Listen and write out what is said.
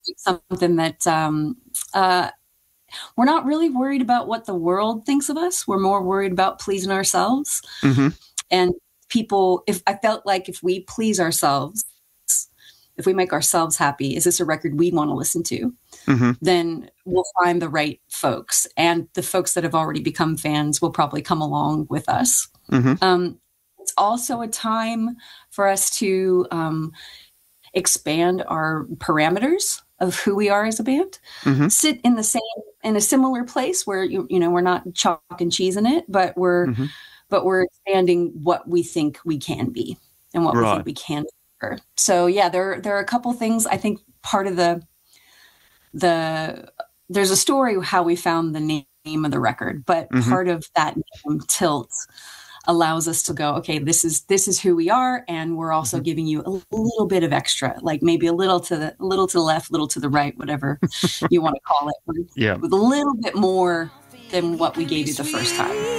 something that uh, we're not really worried about what the world thinks of us. We're more worried about pleasing ourselves. Hmm. And people, if I felt like if we please ourselves, if we make ourselves happy, is this a record we want to listen to? Hmm. Then we'll find the right folks. And the folks that have already become fans will probably come along with us. Hmm. It's also a time for us to expand our parameters of who we are as a band. Hmm. Sit in a similar place where we're not chalk and cheese in it, but Hmm. we're expanding what we think we can be and what we Right. think we can do. So yeah, there are a couple things. I think part of there's a story how we found the name of the record, but Hmm. part of that name, Tilt, allows us to go, okay, this is who we are, and we're also Hmm. giving you a little bit of extra, like maybe a little to the left, little to the right, whatever you want to call it, Yeah. with a little bit more than what we gave you the first time.